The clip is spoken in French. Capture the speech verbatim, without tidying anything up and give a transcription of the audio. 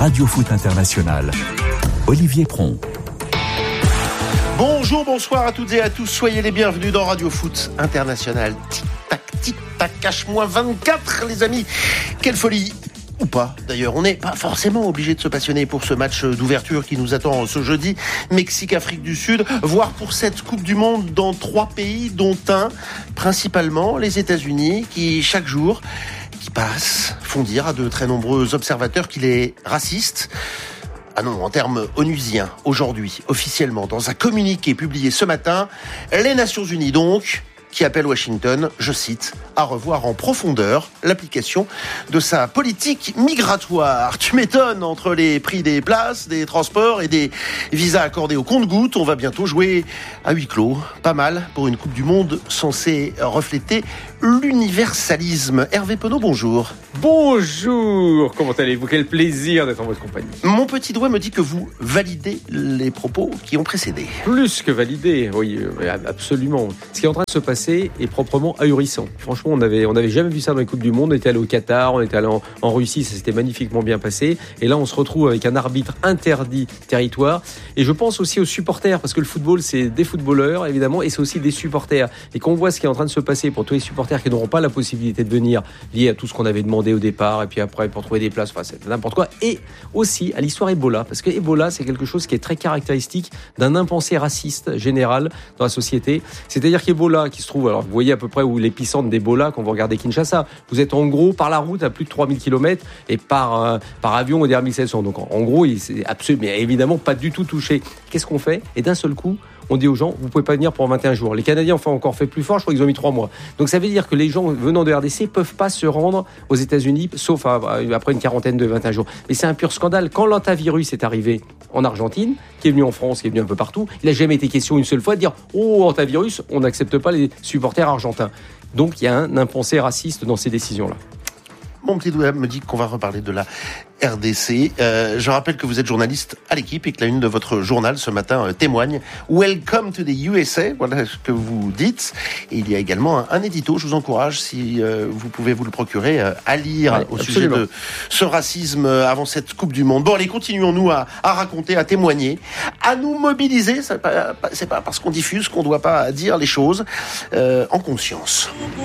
Radio Foot International. Olivier Pron. Bonjour, bonsoir à toutes et à tous. Soyez les bienvenus dans Radio Foot International. Tic-tac, tic-tac, cache-moi vingt-quatre, les amis. Quelle folie! Ou pas, d'ailleurs. On n'est pas forcément obligé de se passionner pour ce match d'ouverture qui nous attend ce jeudi. Mexique-Afrique du Sud, voire pour cette Coupe du Monde dans trois pays, dont un, principalement les États-Unis, qui chaque jour qui passe font dire à de très nombreux observateurs qu'il est raciste. Ah non, en termes onusiens, aujourd'hui, officiellement, dans un communiqué publié ce matin, les Nations Unies donc, qui appellent Washington, je cite, à revoir en profondeur l'application de sa politique migratoire. Tu m'étonnes, entre les prix des places, des transports et des visas accordés au compte-gouttes, on va bientôt jouer à huis clos. Pas mal pour une Coupe du Monde censée refléter l'universalisme. Hervé Penaud, bonjour. Bonjour, comment allez-vous? Quel plaisir d'être en votre compagnie. Mon petit doigt me dit que vous validez les propos qui ont précédé. Plus que validé, oui, absolument. Ce qui est en train de se passer est proprement ahurissant. Franchement, on avait, on n'avait jamais vu ça dans les Coupes du Monde. On était allé au Qatar, on était allé en, en Russie, ça s'était magnifiquement bien passé. Et là, on se retrouve avec un arbitre interdit territoire. Et je pense aussi aux supporters, parce que le football, c'est des footballeurs, évidemment, et c'est aussi des supporters. Et qu'on voit ce qui est en train de se passer pour tous les supporters qui n'auront pas la possibilité de venir, lié à tout ce qu'on avait demandé au départ, et puis après, pour trouver des places, enfin, c'est n'importe quoi. Et aussi à l'histoire Ebola, parce que Ebola, c'est quelque chose qui est très caractéristique d'un impensé raciste général dans la société. C'est-à-dire qu'Ebola, qui se trouve, alors vous voyez à peu près où l'épicentre d'Ebola quand vous regardez Kinshasa, vous êtes en gros par la route à plus de trois mille kilomètres et par, euh, par avion on est à mille sept cents. Donc en, en gros, il c'est absolument, mais évidemment pas du tout touché. Qu'est-ce qu'on fait? Et d'un seul coup, on dit aux gens, vous pouvez pas venir pour vingt et un jours. Les Canadiens ont encore fait plus fort, je crois qu'ils ont mis trois mois. Donc ça veut dire que les gens venant de R D C peuvent pas se rendre aux États-Unis, sauf après une quarantaine de vingt et un jours. Mais c'est un pur scandale. Quand l'antavirus est arrivé en Argentine, qui est venu en France, qui est venu un peu partout, il n'a jamais été question une seule fois de dire, oh, antavirus, on n'accepte pas les supporters argentins. Donc il y a un impensé raciste dans ces décisions-là. Mon petit doigt me dit qu'on va reparler de la R D C. Euh, je rappelle que vous êtes journaliste à l'Équipe et que la une de votre journal ce matin euh, témoigne. Welcome to the U S A, voilà ce que vous dites. Et il y a également un, un édito, je vous encourage, si euh, vous pouvez vous le procurer, euh, à lire ouais, au absolument. Sujet de ce racisme euh, avant cette Coupe du Monde. Bon, allez, continuons-nous à, à raconter, à témoigner, à nous mobiliser. C'est pas, c'est pas parce qu'on diffuse qu'on doit pas dire les choses euh, en conscience.